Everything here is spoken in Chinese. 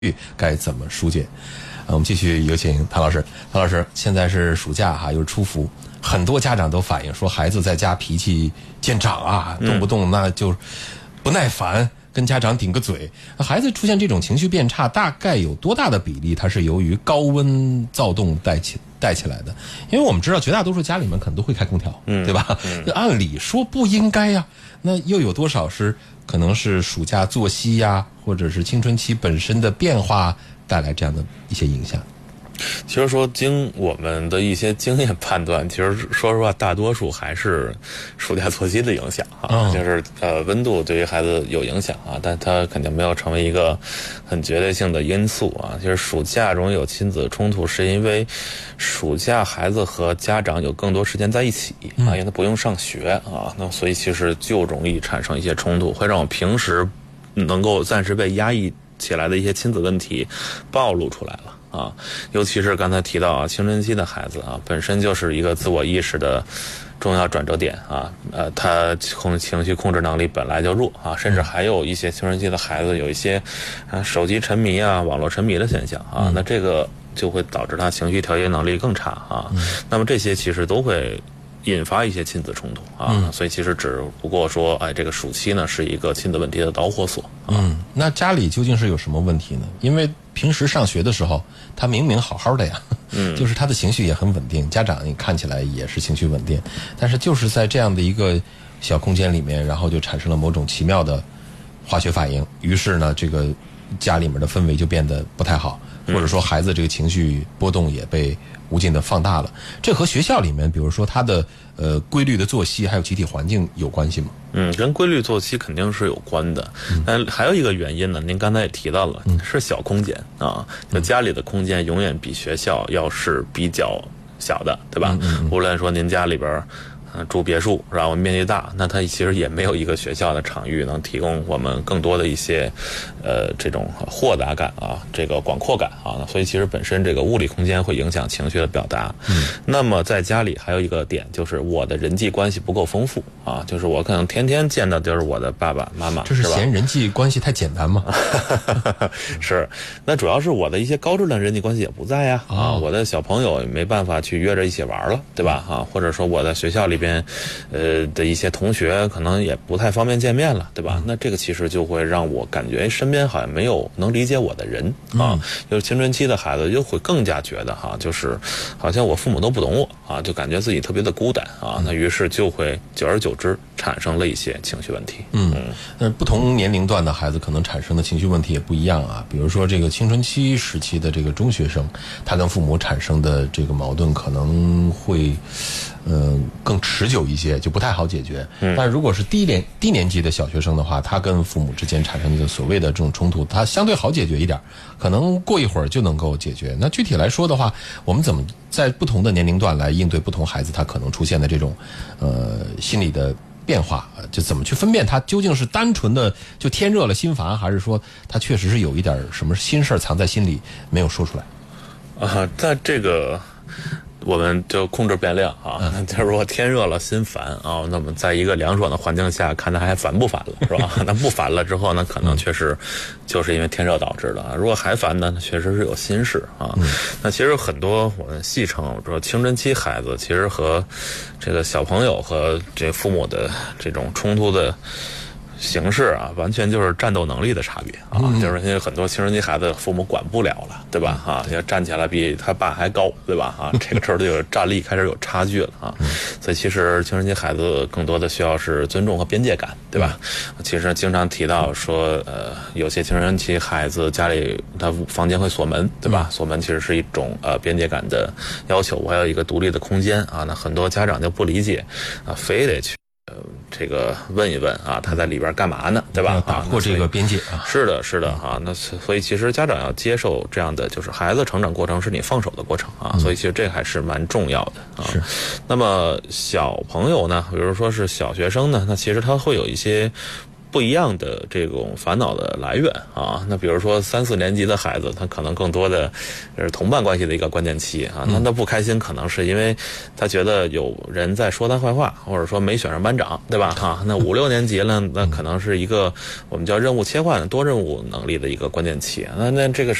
该怎么疏解？我们继续有请谭老师。谭老师，现在是暑假哈，又是初伏，很多家长都反映说孩子在家脾气见长啊，动不动那就不耐烦，跟家长顶个嘴。孩子出现这种情绪变差，大概有多大的比例它是由于高温躁动带起来的？因为我们知道绝大多数家里面可能都会开空调，对吧？按理说不应该呀，那又有多少是可能是暑假作息呀，或者是青春期本身的变化带来这样的一些影响？ 其实说经我们的一些经验判断，其实说实话，大多数还是暑假作息的影响啊，就是温度对于孩子有影响啊，但它肯定没有成为一个很绝对性的因素啊。就是暑假容易有亲子冲突，是因为暑假孩子和家长有更多时间在一起啊，因为他不用上学啊，那所以其实就容易产生一些冲突，会让我平时能够暂时被压抑起来的一些亲子问题暴露出来了。啊，尤其是刚才提到啊，青春期的孩子啊，本身就是一个自我意识的重要转折点啊，他情绪控制能力本来就弱啊，甚至还有一些青春期的孩子有一些手机沉迷啊、网络沉迷的现象啊，那这个就会导致他情绪调节能力更差啊，那么这些其实都会引发一些亲子冲突啊，所以其实只不过说，这个暑期呢是一个亲子问题的导火索。 那家里究竟是有什么问题呢？因为平时上学的时候，他明明好好的呀，就是他的情绪也很稳定，家长你看起来也是情绪稳定，但是就是在这样的一个小空间里面，然后就产生了某种奇妙的化学反应，于是呢，这个家里面的氛围就变得不太好，或者说孩子这个情绪波动也被无尽的放大了。这和学校里面比如说他的规律的作息还有集体环境有关系吗？ 跟规律作息肯定是有关的，但还有一个原因呢，您刚才也提到了，是小空间啊，就家里的空间永远比学校要是比较小的，对吧？无论说您家里边住别墅，然后面积大，那它其实也没有一个学校的场域能提供我们更多的一些这种豁达感啊，这个广阔感啊，所以其实本身这个物理空间会影响情绪的表达。那么在家里还有一个点，就是我的人际关系不够丰富啊，就是我可能天天见的就是我的爸爸妈妈， 这是嫌人际关系太简单吗？ 是，那主要是我的一些高质量人际关系也不在呀啊，我的小朋友也没办法去约着一起玩了，对吧？啊，或者说我在学校里边的一些同学可能也不太方便见面了，对吧？那这个其实就会让我感觉身边好像没有能理解我的人啊，就是青春期的孩子就会更加觉得就是好像我父母都不懂我啊，就感觉自己特别的孤单啊，那于是就会久而久之产生了一些情绪问题。 那不同年龄段的孩子可能产生的情绪问题也不一样啊，比如说这个青春期时期的这个中学生，他跟父母产生的这个矛盾可能会更持久一些，就不太好解决。但如果是低年级的小学生的话，他跟父母之间产生的所谓的这种冲突，他相对好解决一点，可能过一会儿就能够解决。那具体来说的话，我们怎么在不同的年龄段来应对不同孩子他可能出现的这种心理的变化，就怎么去分辨他究竟是单纯的就天热了心烦，还是说他确实是有一点什么心事藏在心里没有说出来啊？在这个我们就控制变量啊，就是说天热了心烦啊，那么在一个凉爽的环境下，看他还烦不烦了，是吧？那不烦了之后呢，可能确实就是因为天热导致的。如果还烦呢，确实是有心事啊。那其实很多我们戏称说青春期孩子，其实和这个小朋友和这父母的这种冲突的形式啊，完全就是战斗能力的差别啊，就是因为很多青春期孩子父母管不了了，对吧？啊，要站起来比他爸还高，对吧？啊，这个时候就有战力开始有差距了啊。所以其实青春期孩子更多的需要是尊重和边界感，对吧？其实经常提到说，有些青春期孩子家里他房间会锁门，对吧？锁门其实是一种边界感的要求，我要有一个独立的空间啊。那很多家长就不理解啊，非得去这个问一问啊，他在里边干嘛呢？对吧？ 打破这个边界啊， 是的，是的啊。那所以其实家长要接受这样的，就是孩子成长过程是你放手的过程啊。所以其实这还是蛮重要的啊。 是。 那么小朋友呢，比如说是小学生呢，那其实他会有一些不一样的这种烦恼的来源啊。那比如说3、4年级的孩子，他可能更多的是同伴关系的一个关键期啊。那他不开心，可能是因为他觉得有人在说他坏话，或者说没选上班长，对吧？哈，那5、6年级了，那可能是一个我们叫任务切换、多任务能力的一个关键期。那这个